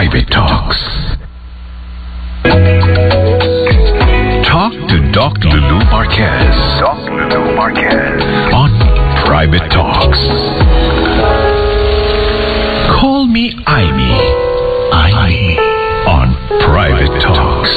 Private Talks. Talk to Doc Lulu Marquez. Doc Lulu Marquez on Private Talks. Call me Amy. Amy on Private Talks.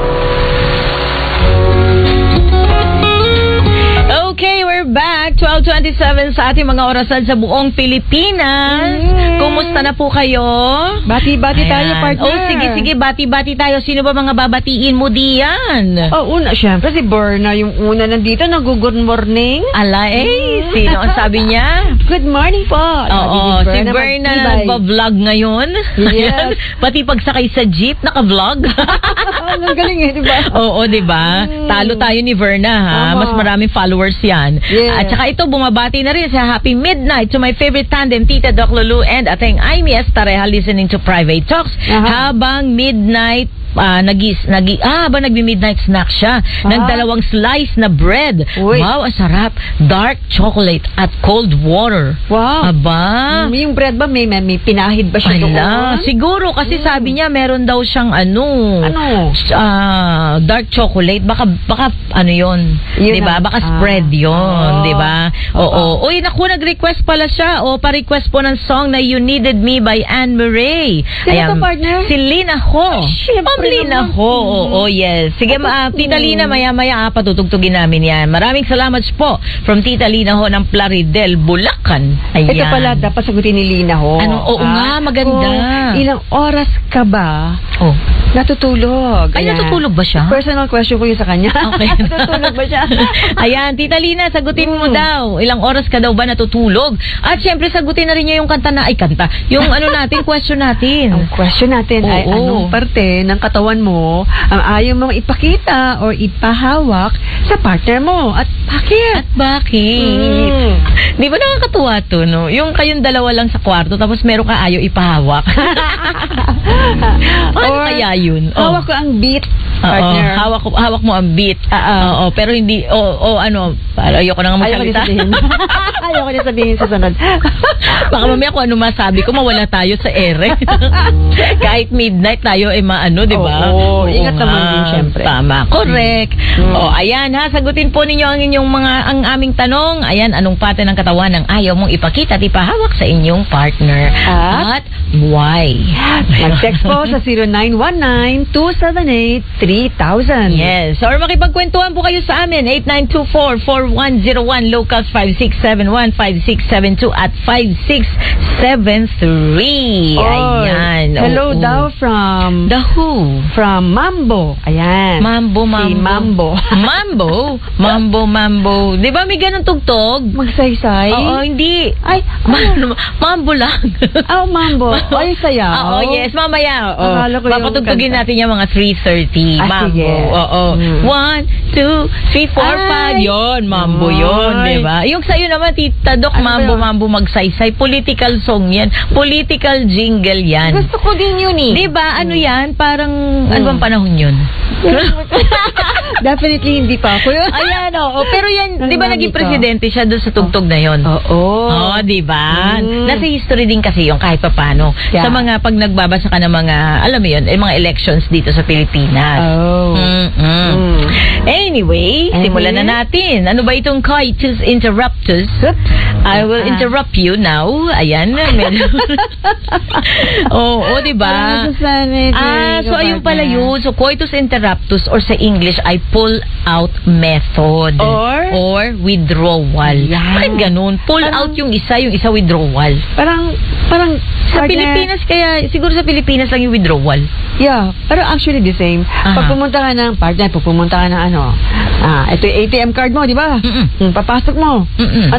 Okay, we're back. 12:27 sa ating mga orasan sa buong Pilipinas. Kumusta na po kayo? Bati-bati tayo, partner. Oh, sige, bati-bati tayo. Sino ba mga babatiin mo diyan? Una, syempre si Berna, yung una nandito, nag-good morning. Sino ang sabi niya? Good morning po. Oo, si Berna na nagpa-vlog ngayon. Yes. Pati pagsakay sa jeep, naka-vlog. Ang galing eh, diba? Oo, diba? Talo tayo ni Berna, ha? Mas maraming followers yan. Yeah. At saka ito, bumabati na rin sa Happy Midnight to my favorite tandem, Tita Doc Lulu and Ateng Amy Estareja listening to Private Talks. Habang midnight, habang nagbi-midnight snack siya ng dalawang slice na bread. Uy. Wow, ang sarap. Dark chocolate at cold water. Wow. Aba. Yung bread ba, may pinahid ba siya doon? Siguro kasi sabi niya meron daw siyang dark chocolate. Baka ano yun. Diba? Baka spread yun. Diba? Oo. Uy, naku, nag-request pala siya. Pa-request po ng song na You Needed Me by Anne Murray. Sino to, partner? Si Lina Ho. Lina Ho. Oo, yes. Sige, Tita Lina, maya-maya patutugtugin namin yan. Maraming salamat po from Tita Lina Ho ng Plaridel, Bulacan. Ayan. Ito pala, dapat sagutin ni Lina Ho. Oo nga, maganda. Ilang oras ka ba natutulog? Ay, natutulog ba siya? Personal question ko yun sa kanya. Okay. Natutulog ba siya? Ayan, Tita Lina, sagutin mo daw. Ilang oras ka daw ba natutulog? At syempre, sagutin na rin niya yung yung natin, question natin. Ang question natin ay anong parte ng katawan mo ang ayaw mong ipakita o ipahawak sa partner mo? At bakit? Di ba nakakatuwa to, no? Yung kayong dalawa lang sa kwarto tapos meron ka ayaw ipahawak. Ano kaya yun? Hawak ko ang beat, partner. Hawak mo ang beat. Pero hindi, ayoko na nga magsalita. Ayoko na sabihin sa sunod. Baka mamaya kung ano masabi ko, mawala tayo sa ere. Kahit midnight tayo, di ba? Ingat naman din, syempre. Tama, correct. Ayan ha, sagutin po ninyo ang aming tanong. Ayan, anong parte ng katawan ang ayaw mong ipakita at ipahawak sa inyong partner? At why? Mag-text po sa 0919-278-3000. Yes. Or makipagkwentuhan po kayo sa amin. 8924-4101, locals 5671, 5672 at 5673. Ayan. Hello daw from The Who. From Mambo. Ayan. Mambo. Si Mambo. Mambo. Di ba may ganun tugtog? Magsaysay? Oo, hindi. Ay, Mambo lang. Mambo. Ay, sayaw. Yes. Mamaya. Papatugtugin natin yung mga 3:30. Mambo. Sige. 1, 2, 3, 4, 5. Yun, Mambo yun. Di ba? Yung sa'yo naman, Tita Doc, Mambo magsaysay. Political song yan. Political jingle yan. Gusto ko din yun eh. Di ba? Ano yan? Parang, ano bang panahon yun? Definitely hindi pa ako yun. Ayan, pero yan, di ba naging presidente siya doon sa tugtog na yun? Di ba? Nasa history din kasi yung kahit pa paano. Yeah. Sa mga, pag nagbabasa ka ng mga, alam mo yun, mga elections dito sa Pilipinas. Anyway, simulan na natin. Ano ba itong coitus interruptus? I will interrupt you now. Ayan. Di ba? So ayun pala yun. So coitus interruptus or sa English ay pull out method. Or withdrawal. Bakit ganun? Pull out yung isa withdrawal. Parang sa Pilipinas kaya, siguro sa Pilipinas lang yung withdrawal. Yeah, pero actually the same. Pag pumunta ka ng partner, ito yung ATM card mo, di ba? Papasok mo.